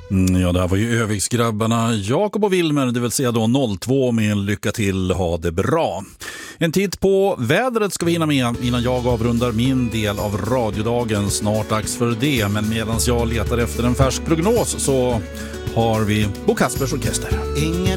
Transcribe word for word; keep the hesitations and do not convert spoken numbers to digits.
Mm, ja, det här var ju Öviksgrabbarna Jakob och Wilmer, det vill säga då noll två med en lycka till, ha det bra. En titt på vädret ska vi hinna med innan jag avrundar min del av radiodagen. Snart dags för det, men medan jag letar efter en färsk prognos så har vi Bo Kaspers Orkester. Inget